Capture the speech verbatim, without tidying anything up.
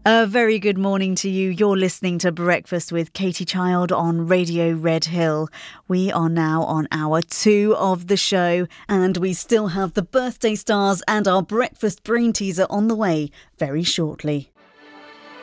A very good morning to you. You're listening to Breakfast with Katie Child on Radio Red Hill. We are now on hour two of the show, and we still have the birthday stars and our breakfast brain teaser on the way very shortly.